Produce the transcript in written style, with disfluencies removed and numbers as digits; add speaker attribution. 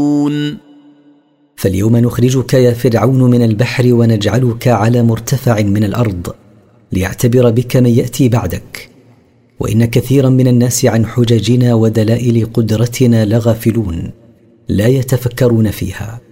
Speaker 1: فاليوم نخرجك يا فرعون من البحر ونجعلك على مرتفع من الأرض ليعتبر بك من يأتي بعدك، وإن كثيرا من الناس عن حججنا ودلائل قدرتنا لغافلون لا يتفكرون فيها.